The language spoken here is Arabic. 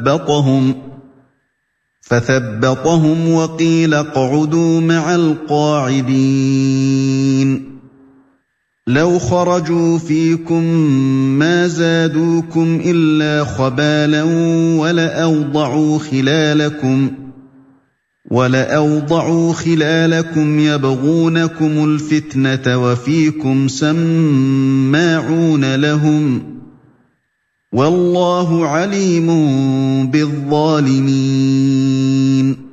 فثبطهم وقيل اقعدوا مع القاعدين لو خرجوا فيكم ما زادوكم إلا خبالا ولأوضعوا خلالكم يبغونكم الفتنة وفيكم سماعون لهم والله عليم بالظالمين